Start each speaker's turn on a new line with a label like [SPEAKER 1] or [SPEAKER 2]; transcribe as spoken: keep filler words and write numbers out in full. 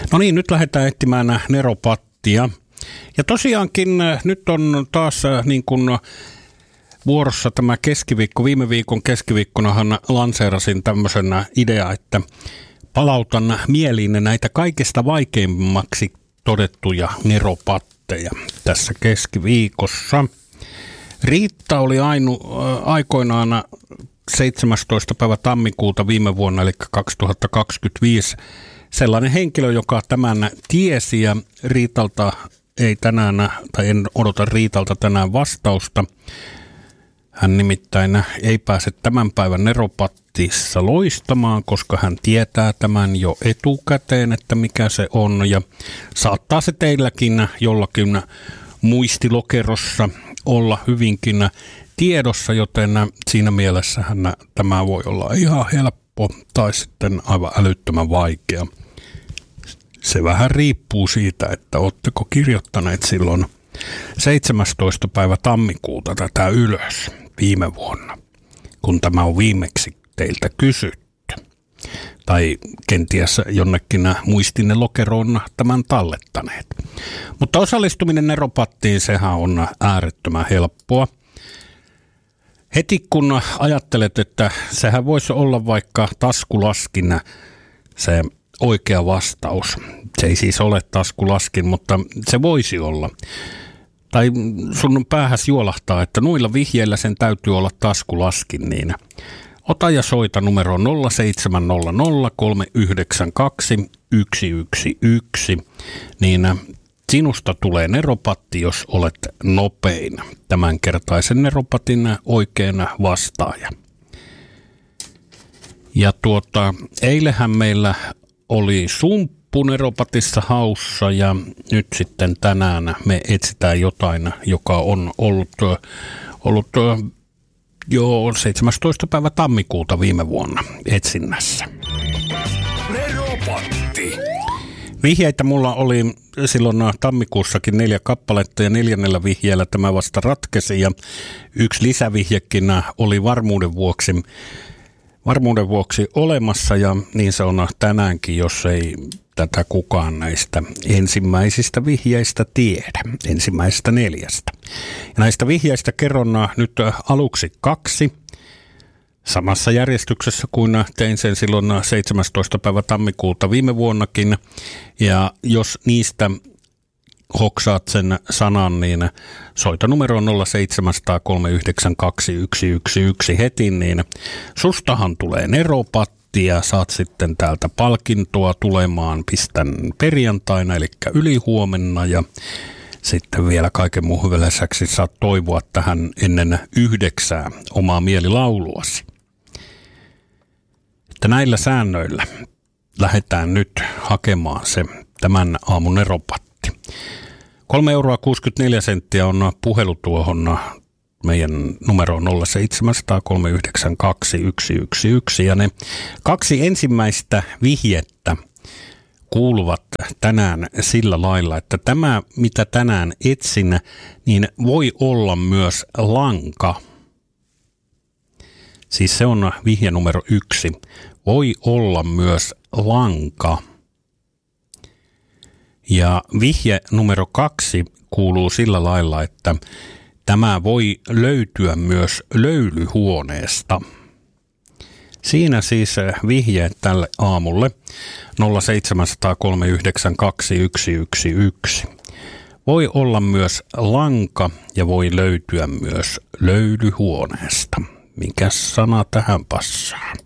[SPEAKER 1] No niin, nyt lähdetään etsimään neropattia. Ja tosiaankin nyt on taas niin kuin vuorossa tämä keskiviikko. Viime viikon keskiviikkonahan lanseerasin tämmöisen idea, että palautan mieliin näitä kaikista vaikeimmaksi todettuja neropatteja tässä keskiviikossa. Riitta oli ainu, aikoinaan seitsemästoista päivä tammikuuta viime vuonna, eli kaksituhattakaksikymmentäviisi, sellainen henkilö, joka tämän tiesi, ja Riitalta ei tänään, tai en odota Riitalta tänään vastausta. Hän nimittäin ei pääse tämän päivän neropattissa loistamaan, koska hän tietää tämän jo etukäteen, että mikä se on, ja saattaa se teilläkin jollakin muistilokerossa olla hyvinkin tiedossa, joten siinä mielessä tämä voi olla ihan helppo tai sitten aivan älyttömän vaikea. Se vähän riippuu siitä, että ootteko kirjoittaneet silloin seitsemästoista päivä tammikuuta tätä ylös viime vuonna, kun tämä on viimeksi teiltä kysytty. Tai kenties jonnekin muistinne lokeroon tämän tallettaneet. Mutta osallistuminen neropattiin, sehän on äärettömän helppoa. Heti kun ajattelet, että sehän voisi olla vaikka taskulaskin se oikea vastaus. Se ei siis ole taskulaskin, mutta se voisi olla. Tai sun päähäs juolahtaa, että noilla vihjeillä sen täytyy olla taskulaskin, niin ota ja soita numero nolla seitsemän nolla nolla kolme yhdeksän kaksi yksi yksi yksi, niin sinusta tulee neropatti, jos olet nopein tämänkertaisen neropatin oikein vastaaja. Ja tuota, eilähän meillä oli sumppu neropatissa haussa, ja nyt sitten tänään me etsitään jotain, joka on ollut, ollut jo seitsemästoista päivä tammikuuta viime vuonna etsinnässä.
[SPEAKER 2] Neropatti.
[SPEAKER 1] Vihjeitä mulla oli silloin tammikuussakin neljä kappaletta, ja neljännellä vihjeellä tämä vasta ratkesi, ja yksi lisävihjekin oli varmuuden vuoksi, varmuuden vuoksi olemassa, ja niin se on tänäänkin, jos ei tätä kukaan näistä ensimmäisistä vihjeistä tiedä, ensimmäisestä neljästä. Ja näistä vihjeistä kerron nyt aluksi kaksi, samassa järjestyksessä kuin tein sen silloin seitsemästoista päivä tammikuuta viime vuonnakin, ja jos niistä hoksaat sen sanan, niin soita numeroon nolla seitsemän nolla nolla kolme yhdeksän kaksi yksi yksi yksi heti, niin sustahan tulee neropatti, ja saat sitten täältä palkintoa tulemaan, pistän perjantaina, eli ylihuomenna, ja sitten vielä kaiken muun lisäksi saat toivoa tähän ennen yhdeksää omaa mielilauluasi. Että näillä säännöillä lähdetään nyt hakemaan se tämän aamun neropatti. kolme euroa kuusikymmentäneljä senttiä on puhelu tuohon meidän numero nolla seitsemän nolla nolla kolme yhdeksän kaksi yksi yksi yksi, ja ne kaksi ensimmäistä vihjettä kuuluvat tänään sillä lailla, että tämä, mitä tänään etsin, niin voi olla myös lanka. Siis se on vihje numero yksi. Voi olla myös lanka. Ja vihje numero kaksi kuuluu sillä lailla, että tämä voi löytyä myös löylyhuoneesta. Siinä siis vihje tälle aamulle nolla seitsemän nolla nolla kolme yhdeksän kaksi yksi yksi yksi. Voi olla myös lanka ja voi löytyä myös löylyhuoneesta. Mikä sana tähän passaa?